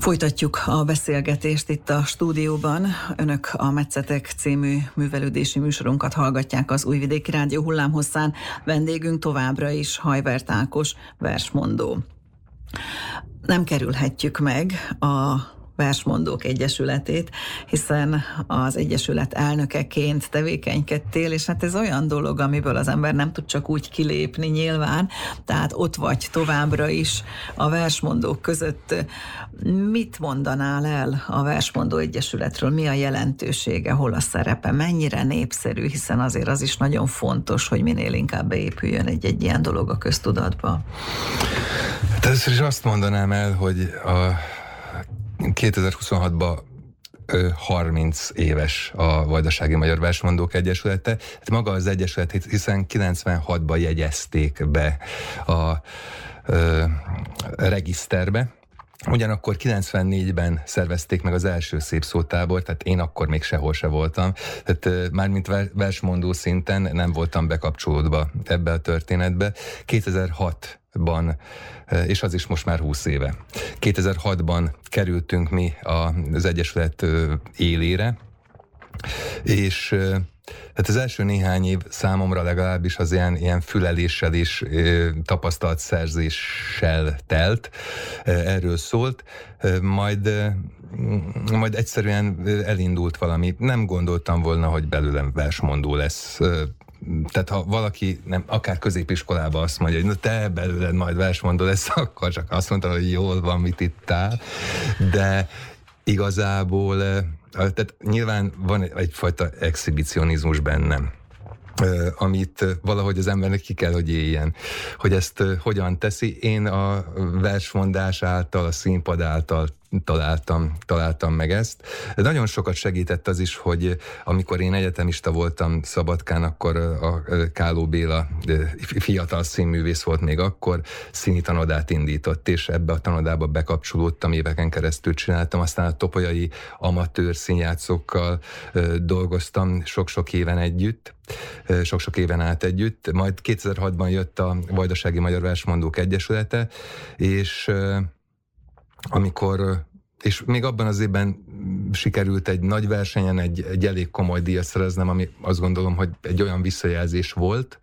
Folytatjuk a beszélgetést itt a stúdióban. Önök a Metszetek című művelődési műsorunkat hallgatják az Újvidéki Rádió hullámhosszán. Vendégünk továbbra is Hajvert Ákos, versmondó. Nem kerülhetjük meg a Versmondók Egyesületét, hiszen az Egyesület elnökeként tevékenykedtél, és hát ez olyan dolog, amiből az ember nem tud csak úgy kilépni nyilván, tehát ott vagy továbbra is a versmondók között. Mit mondanál el a Versmondó Egyesületről? Mi a jelentősége, hol a szerepe, mennyire népszerű, hiszen azért az is nagyon fontos, hogy minél inkább beépüljön egy ilyen dolog a köztudatba. Hát először is azt mondanám el, hogy a 2026-ban 30 éves a Vajdasági Magyar Versmondók Egyesülete. Hát maga az Egyesület, hiszen 96-ban jegyezték be a regiszterbe. Ugyanakkor 94-ben szervezték meg az első szépszótábort, tehát én akkor még sehol se voltam. Tehát mármint versmondó szinten nem voltam bekapcsolódva ebbe a történetbe. 2006-ban, és az is most már 20 éve. 2006-ban kerültünk mi az Egyesület élére, és tehát az első néhány év számomra legalábbis az ilyen füleléssel és tapasztalatszerzéssel telt, erről szólt, majd egyszerűen elindult valami. Nem gondoltam volna, hogy belőlem versmondó lesz. Tehát ha valaki akár középiskolában azt mondja, hogy te belőled majd versmondó lesz, akkor csak azt mondtam, hogy jól van, mit ittál, de igazából tehát nyilván van egyfajta exhibicionizmus bennem, amit valahogy az embernek ki kell, hogy éljen. Hogy ezt hogyan teszi, én a versmondás által, a színpad által találtam meg ezt. De nagyon sokat segített az is, hogy amikor én egyetemista voltam Szabadkán, akkor a Káló Béla fiatal színművész volt még akkor, színi tanodát indított, és ebbe a tanodába bekapcsolódtam, éveken keresztül csináltam, aztán a topolyai amatőr színjátszókkal dolgoztam sok-sok éven át együtt. Majd 2006-ban jött a Vajdasági Magyar Versmondók Egyesülete, és még abban az évben sikerült egy nagy versenyen egy elég komoly díjat szereznem, ami azt gondolom, hogy egy olyan visszajelzés volt,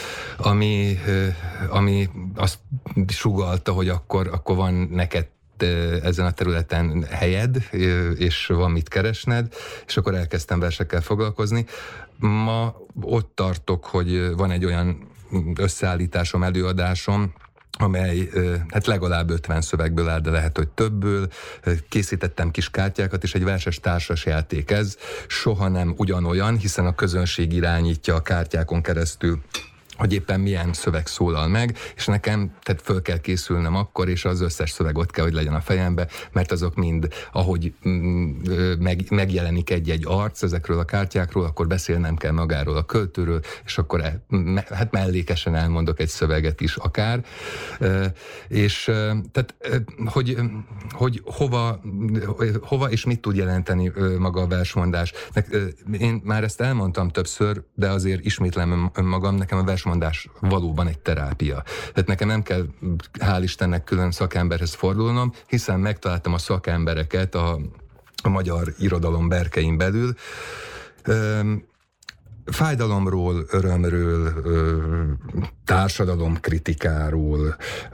ami azt sugallta, hogy akkor van neked ezen a területen helyed, és van mit keresned, és akkor elkezdtem versekkel foglalkozni. Ma ott tartok, hogy van egy olyan összeállításom, előadásom, amely hát legalább 50 szövegből áll, de lehet, hogy többből. Készítettem kis kártyákat, és egy verses társasjáték ez. Soha nem ugyanolyan, hiszen a közönség irányítja a kártyákon keresztül, hogy éppen milyen szöveg szólal meg, és nekem tehát föl kell készülnem akkor, és az összes szöveg ott kell, hogy legyen a fejembe, mert azok mind, ahogy megjelenik egy-egy arc ezekről a kártyákról, akkor beszélnem kell magáról a költőről, és akkor hát mellékesen elmondok egy szöveget is akár. És tehát, hogy hova és mit tud jelenteni maga a versmondás. Én már ezt elmondtam többször, de azért ismétlem önmagam, nekem a versmondás valóban egy terápia. Tehát nekem nem kell, hál' Istennek, külön szakemberhez fordulnom, hiszen megtaláltam a szakembereket a magyar irodalom berkein belül. Fájdalomról, örömről, társadalomkritikáról,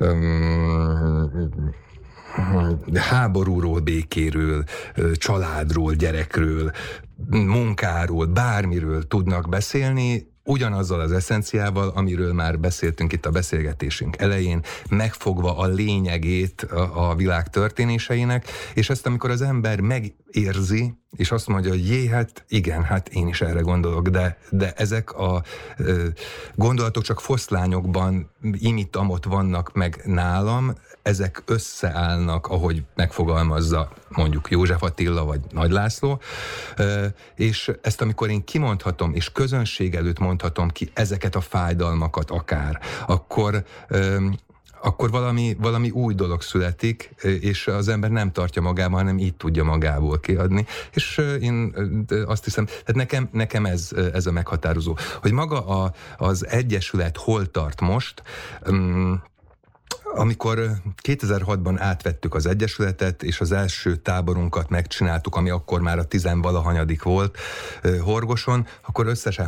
háborúról, békéről, családról, gyerekről, munkáról, bármiről tudnak beszélni, ugyanazzal az eszenciával, amiről már beszéltünk itt a beszélgetésünk elején, megfogva a lényegét a világ történéseinek, és ezt amikor az ember megérzi, és azt mondja, hogy hát igen, hát én is erre gondolok, de ezek a gondolatok csak foszlányokban imitamot vannak meg nálam, ezek összeállnak, ahogy megfogalmazza mondjuk József Attila vagy Nagy László, és ezt amikor én kimondhatom, és közönség előtt mondhatom ki ezeket a fájdalmakat akár, akkor valami új dolog születik, és az ember nem tartja magában, hanem így tudja magából kiadni. És én azt hiszem, tehát nekem ez a meghatározó. Hogy maga az Egyesület hol tart most, Amikor 2006-ban átvettük az Egyesületet, és az első táborunkat megcsináltuk, ami akkor már a 10-valahanyadik volt Horgoson, akkor összesen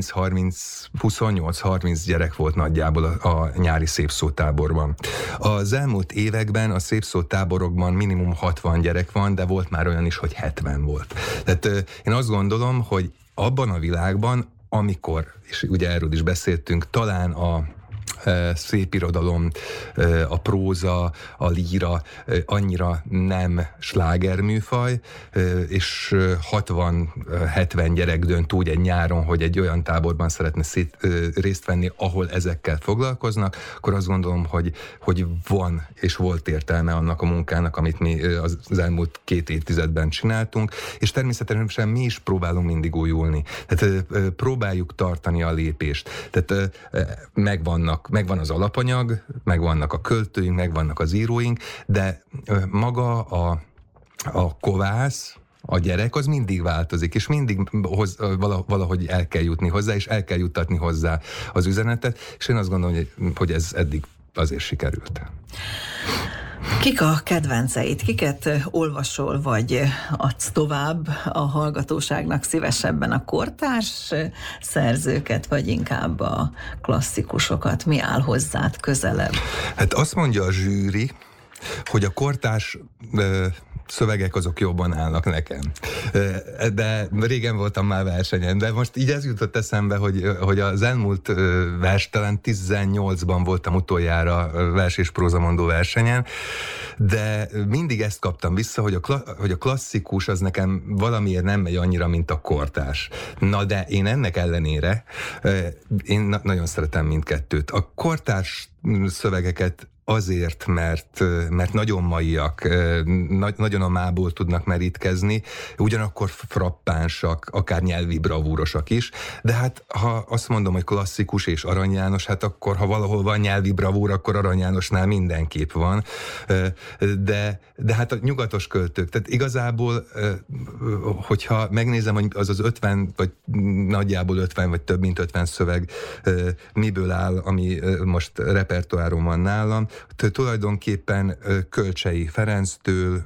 28-30 gyerek volt nagyjából a nyári szépszótáborban. Az elmúlt években a szépszótáborokban minimum 60 gyerek van, de volt már olyan is, hogy 70 volt. Tehát én azt gondolom, hogy abban a világban, amikor, és ugye erről is beszéltünk, talán a szépirodalom, a próza, a líra annyira nem slágerműfaj, és 60-70 gyerek dönt úgy egy nyáron, hogy egy olyan táborban szeretne részt venni, ahol ezekkel foglalkoznak, akkor azt gondolom, hogy van és volt értelme annak a munkának, amit mi az elmúlt 2 évtizedben csináltunk, és természetesen mi is próbálunk mindig újulni. Tehát próbáljuk tartani a lépést. Tehát megvan az alapanyag, megvannak a költőink, megvannak az íróink, de maga a kovász, a gyerek, az mindig változik, és mindig valahogy el kell jutni hozzá, és el kell juttatni hozzá az üzenetet, és én azt gondolom, hogy ez eddig azért sikerült. Kik a kedvenceid? Kiket olvasol, vagy adsz tovább a hallgatóságnak szívesebben, a kortárs szerzőket, vagy inkább a klasszikusokat? Mi áll hozzád közelebb? Hát azt mondja a zsűri, hogy a kortárs szövegek azok jobban állnak nekem. De régen voltam már versenyen, de most így ez jutott eszembe, hogy az elmúlt verstelen 18-ban voltam utoljára vers- és prózamondó versenyen, de mindig ezt kaptam vissza, hogy a klasszikus az nekem valamiért nem megy annyira, mint a kortárs. Na de én ennek ellenére, én nagyon szeretem mindkettőt. A kortárs szövegeket azért, mert nagyon maiak, nagyon a mából tudnak merítkezni, ugyanakkor frappánsak, akár nyelvi bravúrosak is, de hát ha azt mondom, hogy klasszikus és Arany János, hát akkor ha valahol van nyelvi bravúr, akkor Arany Jánosnál mindenképp van, de hát a nyugatos költők, tehát igazából, hogyha megnézem, hogy az 50, vagy nagyjából 50, vagy több mint 50 szöveg miből áll, ami most repertoáron van nálam, tulajdonképpen Kölcsey Ferenctől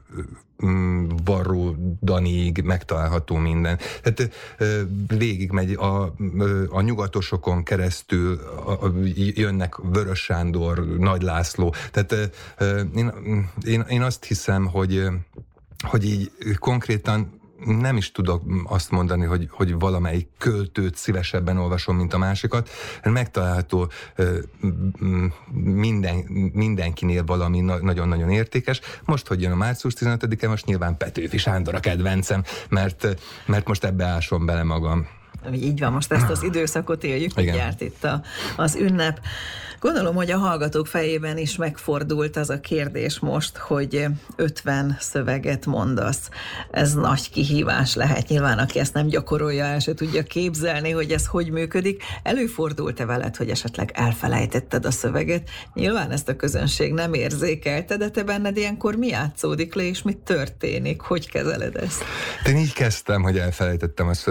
Varró Daniig megtalálható minden. Tehát végigmegy a nyugatosokon keresztül, jönnek Vörös Sándor, Nagy László. Tehát én azt hiszem, hogy így konkrétan nem is tudok azt mondani, hogy valamelyik költőt szívesebben olvasom, mint a másikat. Megtalálható mindenkinél valami nagyon-nagyon értékes. Most, hogy jön a március 15-e, most nyilván Petőfi Sándor a kedvencem, mert most ebbe ásom bele magam. Így van, most ezt az időszakot éljük, hogy járt itt az ünnep. Gondolom, hogy a hallgatók fejében is megfordult az a kérdés most, hogy 50 szöveget mondasz. Ez nagy kihívás lehet. Nyilván, aki ezt nem gyakorolja, el se tudja képzelni, hogy ez hogy működik. Előfordult-e veled, hogy esetleg elfelejtetted a szöveget? Nyilván ezt a közönség nem érzékelte, de te benned ilyenkor mi játszódik le, és mi történik? Hogy kezeled ezt? Én így kezdtem, hogy elfelejtettem a szöveget.